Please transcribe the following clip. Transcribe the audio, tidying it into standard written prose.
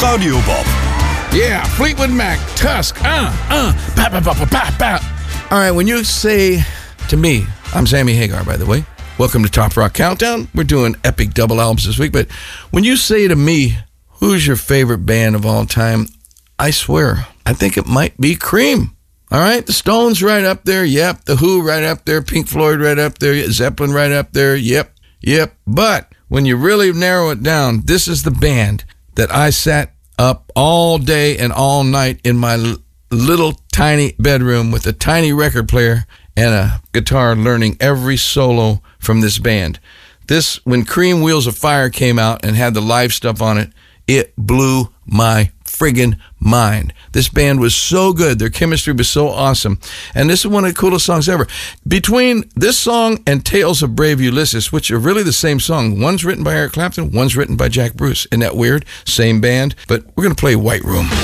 Radio Bob. Yeah, Fleetwood Mac, Tusk, All right, when you say to me, I'm Sammy Hagar, by the way. Welcome to Top Rock Countdown. We're doing epic double albums this week, but when you say to me, who's your favorite band of all time, I swear, I think it might be Cream. All right, the Stones right up there, yep. The Who right up there, Pink Floyd right up there, Zeppelin right up there, yep. But when you really narrow it down, this is the band that I sat up all day and all night in my little tiny bedroom with a tiny record player and a guitar, learning every solo from this band. When Cream Wheels of Fire came out and had the live stuff on it, it blew my friggin' mind. This band was so good. Their chemistry was so awesome. And this is one of the coolest songs ever. Between this song and Tales of Brave Ulysses, which are really the same song, one's written by Eric Clapton, one's written by Jack Bruce. Isn't that weird? Same band, but we're going to play White Room.